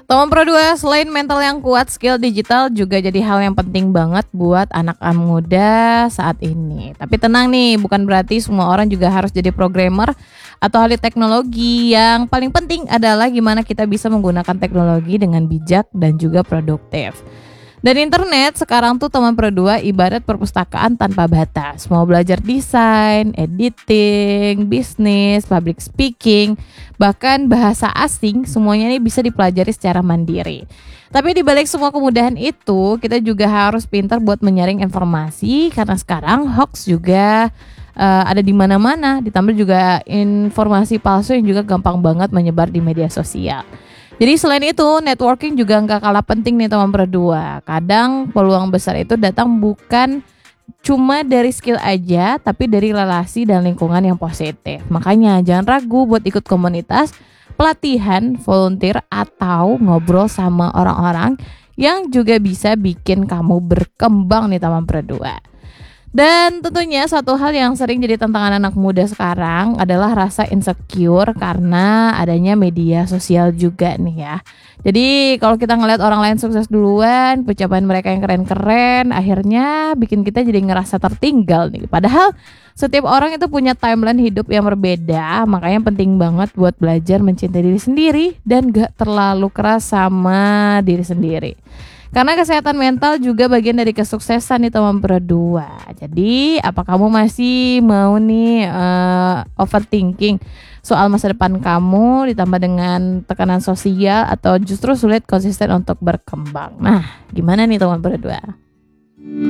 Teman Pro 2, selain mental yang kuat, skill digital juga jadi hal yang penting banget buat anak muda saat ini. Tapi tenang nih, bukan berarti semua orang juga harus jadi programmer atau ahli teknologi. Yang paling penting adalah gimana kita bisa menggunakan teknologi dengan bijak dan juga produktif. Dan internet sekarang tuh teman Pro 2 ibarat perpustakaan tanpa batas. Mau belajar desain, editing, bisnis, public speaking, bahkan bahasa asing, semuanya ini bisa dipelajari secara mandiri. Tapi di balik semua kemudahan itu, kita juga harus pintar buat menyaring informasi karena sekarang hoax juga ada di mana-mana. Ditambah juga informasi palsu yang juga gampang banget menyebar di media sosial. Jadi selain itu, networking juga nggak kalah penting nih teman berdua. Kadang peluang besar itu datang bukan cuma dari skill aja, tapi dari relasi dan lingkungan yang positif. Makanya jangan ragu buat ikut komunitas, pelatihan, volunteer, atau ngobrol sama orang-orang yang juga bisa bikin kamu berkembang nih teman berdua. Dan tentunya satu hal yang sering jadi tantangan anak muda sekarang adalah rasa insecure karena adanya media sosial juga nih ya. Jadi kalau kita ngeliat orang lain sukses duluan, pencapaian mereka yang keren-keren, akhirnya bikin kita jadi ngerasa tertinggal nih. Padahal setiap orang itu punya timeline hidup yang berbeda, makanya penting banget buat belajar mencintai diri sendiri dan gak terlalu keras sama diri sendiri. Karena kesehatan mental juga bagian dari kesuksesan nih teman berdua. Jadi apa kamu masih mau nih overthinking soal masa depan kamu ditambah dengan tekanan sosial atau justru sulit konsisten untuk berkembang? Nah, gimana nih teman berdua?